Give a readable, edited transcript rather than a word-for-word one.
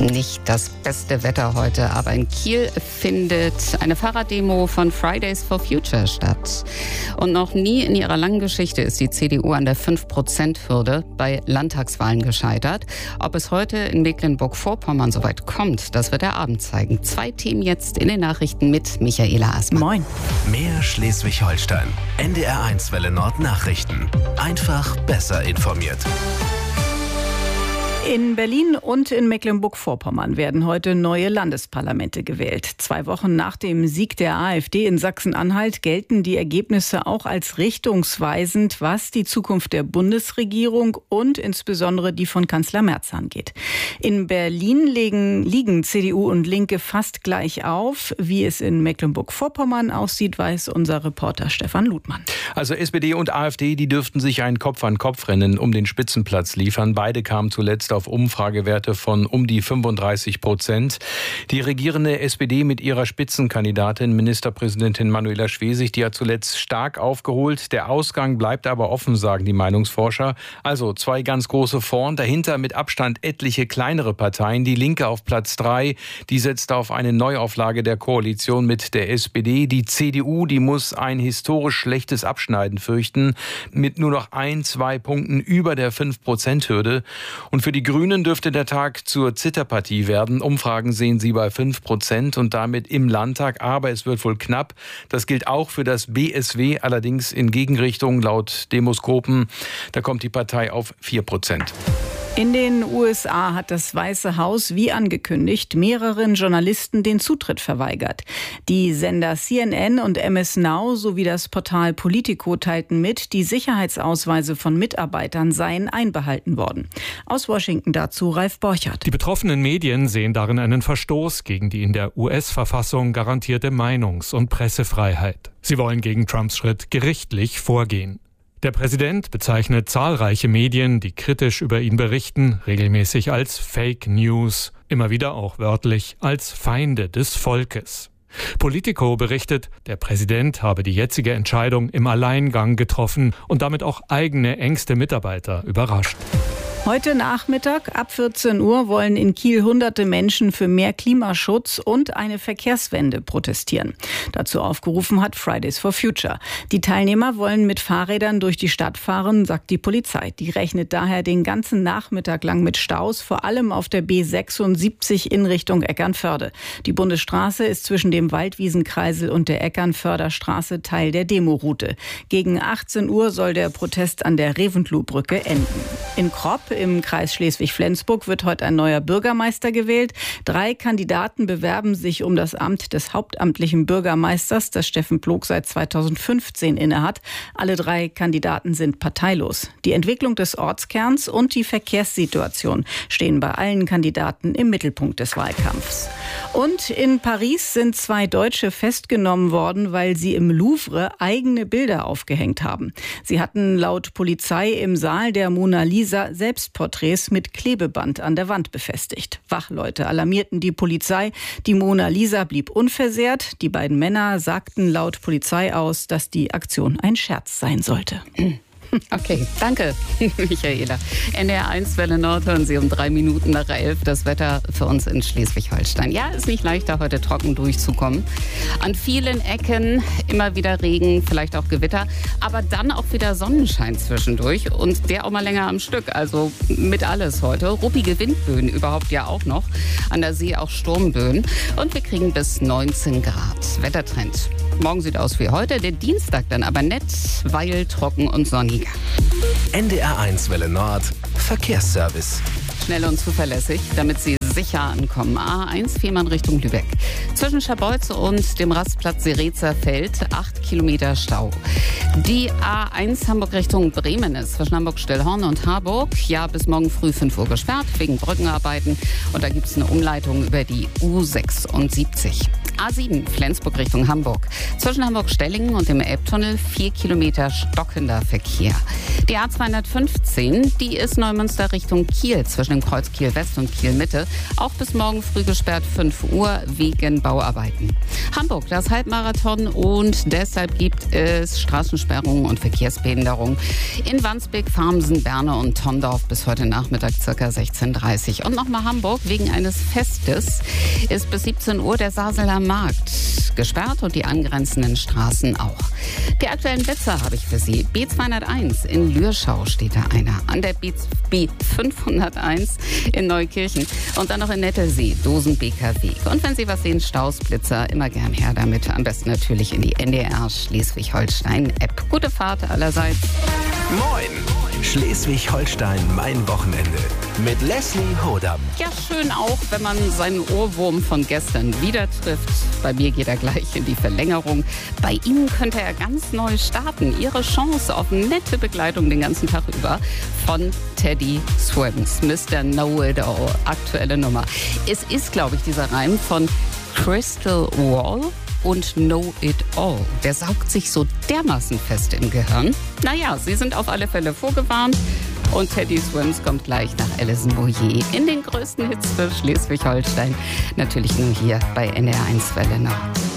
Nicht das beste Wetter heute, aber in Kiel findet eine Fahrraddemo von Fridays for Future statt. Und noch nie in ihrer langen Geschichte ist die CDU an der 5%-Hürde bei Landtagswahlen gescheitert. Ob es heute in Mecklenburg-Vorpommern soweit kommt, das wird der Abend zeigen. 2 Themen jetzt in den Nachrichten mit Michaela Asmann. Moin. Mehr Schleswig-Holstein. NDR1 Welle Nord Nachrichten. Einfach besser informiert. In Berlin und in Mecklenburg-Vorpommern werden heute neue Landesparlamente gewählt. 2 Wochen nach dem Sieg der AfD in Sachsen-Anhalt gelten die Ergebnisse auch als richtungsweisend, was die Zukunft der Bundesregierung und insbesondere die von Kanzler Merz angeht. In Berlin liegen CDU und Linke fast gleich auf. Wie es in Mecklenburg-Vorpommern aussieht, weiß unser Reporter Stefan Ludmann. Also SPD und AfD, die dürften sich ein Kopf-an-Kopf-Rennen um den Spitzenplatz liefern. Beide kamen zuletzt auf Umfragewerte von um die 35%. Die regierende SPD mit ihrer Spitzenkandidatin, Ministerpräsidentin Manuela Schwesig, die hat zuletzt stark aufgeholt. Der Ausgang bleibt aber offen, sagen die Meinungsforscher. Also 2 ganz große vorn, dahinter mit Abstand etliche kleinere Parteien. Die Linke auf Platz 3, die setzt auf eine Neuauflage der Koalition mit der SPD. Die CDU, die muss ein historisch schlechtes Abschneiden fürchten, mit nur noch 1-2 Punkten über der 5%-Hürde. Und für die Grünen dürfte der Tag zur Zitterpartie werden. Umfragen sehen sie bei 5% und damit im Landtag. Aber es wird wohl knapp. Das gilt auch für das BSW, allerdings in Gegenrichtung laut Demoskopen. Da kommt die Partei auf 4%. In den USA hat das Weiße Haus, wie angekündigt, mehreren Journalisten den Zutritt verweigert. Die Sender CNN und MS Now sowie das Portal Politico teilten mit, die Sicherheitsausweise von Mitarbeitern seien einbehalten worden. Aus Washington dazu Ralf Borchert. Die betroffenen Medien sehen darin einen Verstoß gegen die in der US-Verfassung garantierte Meinungs- und Pressefreiheit. Sie wollen gegen Trumps Schritt gerichtlich vorgehen. Der Präsident bezeichnet zahlreiche Medien, die kritisch über ihn berichten, regelmäßig als Fake News, immer wieder auch wörtlich als Feinde des Volkes. Politico berichtet, der Präsident habe die jetzige Entscheidung im Alleingang getroffen und damit auch eigene engste Mitarbeiter überrascht. Heute Nachmittag ab 14 Uhr wollen in Kiel hunderte Menschen für mehr Klimaschutz und eine Verkehrswende protestieren. Dazu aufgerufen hat Fridays for Future. Die Teilnehmer wollen mit Fahrrädern durch die Stadt fahren, sagt die Polizei. Die rechnet daher den ganzen Nachmittag lang mit Staus, vor allem auf der B76 in Richtung Eckernförde. Die Bundesstraße ist zwischen dem Waldwiesenkreisel und der Eckernförder Teil der Demoroute. Gegen 18 Uhr soll der Protest an der Reventlow-Brücke enden. In Kropp im Kreis Schleswig-Flensburg wird heute ein neuer Bürgermeister gewählt. 3 Kandidaten bewerben sich um das Amt des hauptamtlichen Bürgermeisters, das Steffen Plog seit 2015 innehat. Alle 3 Kandidaten sind parteilos. Die Entwicklung des Ortskerns und die Verkehrssituation stehen bei allen Kandidaten im Mittelpunkt des Wahlkampfs. Und in Paris sind 2 Deutsche festgenommen worden, weil sie im Louvre eigene Bilder aufgehängt haben. Sie hatten laut Polizei im Saal der Mona Lisa Selbstporträts mit Klebeband an der Wand befestigt. Wachleute alarmierten die Polizei. Die Mona Lisa blieb unversehrt. Die beiden Männer sagten laut Polizei aus, dass die Aktion ein Scherz sein sollte. Okay, danke, Michaela. NDR1 Welle Nord hören Sie um 3 Minuten nach 11. Das Wetter für uns in Schleswig-Holstein. Ja, ist nicht leichter, heute trocken durchzukommen. An vielen Ecken immer wieder Regen, vielleicht auch Gewitter, aber dann auch wieder Sonnenschein zwischendurch und der auch mal länger am Stück. Also mit alles heute. Ruppige Windböen überhaupt ja auch noch. An der See auch Sturmböen. Und wir kriegen bis 19 Grad. Wettertrend. Morgen sieht aus wie heute, der Dienstag dann aber nett, weil trocken und sonnig. NDR1 Welle Nord Verkehrsservice. Schnell und zuverlässig, damit Sie sicher ankommen. A1 Fehmarn Richtung Lübeck. Zwischen Scharbeutz und dem Rastplatz Serezerfeld 8 Kilometer Stau. Die A1 Hamburg Richtung Bremen ist zwischen Hamburg-Stillhorn und Harburg ja bis morgen früh 5 Uhr gesperrt wegen Brückenarbeiten. Und da gibt es eine Umleitung über die U76. A7 Flensburg Richtung Hamburg. Zwischen Hamburg-Stellingen und dem Elbtunnel 4 Kilometer stockender Verkehr. Die A215, die ist Neumünster Richtung Kiel, zwischen dem Kreuz Kiel West und Kiel Mitte. Auch bis morgen früh gesperrt 5 Uhr wegen Bauarbeiten. Hamburg, das Halbmarathon, und deshalb gibt es Straßensperrungen und Verkehrsbehinderungen in Wandsbek, Farmsen, Berne und Tondorf bis heute Nachmittag ca. 16:30 Uhr. Und nochmal Hamburg, wegen eines Festes ist bis 17 Uhr der Saseler Markt gesperrt und die angrenzenden Straßen auch. Die aktuellen Blitzer habe ich für Sie. B201 in Lürschau steht da einer. An der B501 in Neukirchen. Und dann noch in Nettelsee, Dosenbeker Weg. Und wenn Sie was sehen, Staus, Blitzer, immer gern her damit. Am besten natürlich in die NDR Schleswig-Holstein-App. Gute Fahrt allerseits. Moin! Schleswig-Holstein, mein Wochenende. Mit Leslie Hodam. Ja, schön auch, wenn man seinen Ohrwurm von gestern wieder trifft. Bei mir geht er gleich in die Verlängerung. Bei Ihnen könnte er ganz neu starten. Ihre Chance auf nette Begleitung den ganzen Tag über von Teddy Swims. Mr. Know-It-All, aktuelle Nummer. Es ist, glaube ich, dieser Reim von Crystal Wall und Know It All. Der saugt sich so dermaßen fest im Gehirn. Naja, Sie sind auf alle Fälle vorgewarnt. Und Teddy Swims kommt gleich nach Alison Boyer in den größten Hits für Schleswig-Holstein. Natürlich nur hier bei NDR 1 Welle Nord.